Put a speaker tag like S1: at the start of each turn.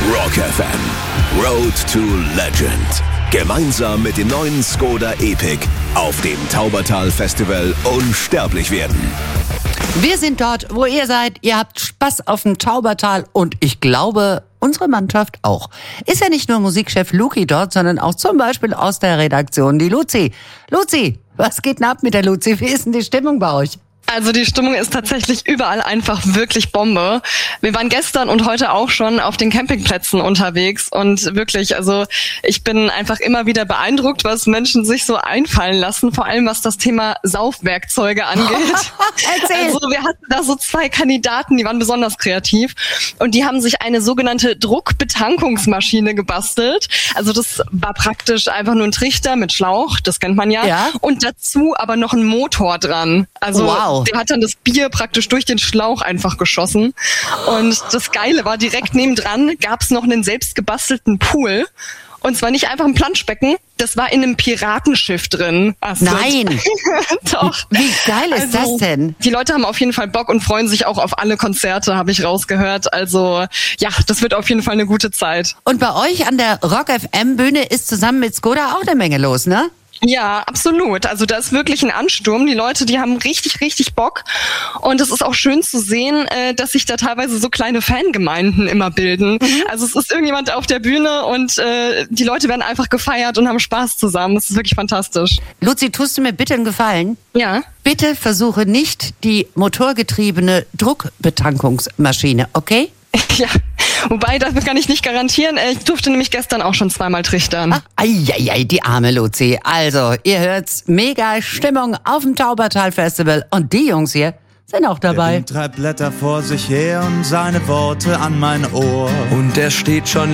S1: Rock FM. Road to Legend. Gemeinsam mit dem neuen Skoda Epic auf dem Taubertal Festival unsterblich werden.
S2: Wir sind dort, wo ihr seid. Ihr habt Spaß auf dem Taubertal und ich glaube, unsere Mannschaft auch. Ist ja nicht nur Musikchef Luki dort, sondern auch zum Beispiel aus der Redaktion die Luzi. Luzi, was geht denn ab mit der Luzi? Wie ist denn die Stimmung bei euch?
S3: Also die Stimmung ist tatsächlich überall einfach wirklich Bombe. Wir waren gestern und heute auch schon auf den Campingplätzen unterwegs und wirklich, also ich bin einfach immer wieder beeindruckt, was Menschen sich so einfallen lassen, vor allem was das Thema Saufwerkzeuge angeht.
S2: Erzähl.
S3: Also wir hatten da so 2 Kandidaten, die waren besonders kreativ und die haben sich eine sogenannte Druckbetankungsmaschine gebastelt. Also das war praktisch einfach nur ein Trichter mit Schlauch, das kennt man ja. Und dazu aber noch ein Motor dran. Also
S2: wow.
S3: Der hat dann das Bier praktisch durch den Schlauch einfach geschossen. Und das Geile war, direkt nebendran gab es noch einen selbst gebastelten Pool. Und zwar nicht einfach ein Planschbecken, das war in einem Piratenschiff drin. Astrid.
S2: Nein!
S3: Doch.
S2: Wie geil ist das denn?
S3: Die Leute haben auf jeden Fall Bock und freuen sich auch auf alle Konzerte, habe ich rausgehört. Also ja, das wird auf jeden Fall eine gute Zeit.
S2: Und bei euch an der Rock FM Bühne ist zusammen mit Skoda auch eine Menge los, ne?
S3: Ja, absolut. Also da ist wirklich ein Ansturm. Die Leute, die haben richtig, richtig Bock. Und es ist auch schön zu sehen, dass sich da teilweise so kleine Fangemeinden immer bilden. Also es ist irgendjemand auf der Bühne und die Leute werden einfach gefeiert und haben Spaß zusammen. Das ist wirklich fantastisch.
S2: Luzi, tust du mir bitte einen Gefallen?
S3: Ja.
S2: Bitte versuche nicht die motorgetriebene Druckbetankungsmaschine, okay?
S3: Ja, wobei, das kann ich nicht garantieren. Ich durfte nämlich gestern auch schon 2-mal trichtern.
S2: Eieiei, die arme Luzi. Also, ihr hört's, mega Stimmung auf dem Taubertal Festival und die Jungs hier sind auch dabei.
S4: Der Wind treibt Blätter vor sich her und seine Worte an mein Ohr.
S5: Und er steht schon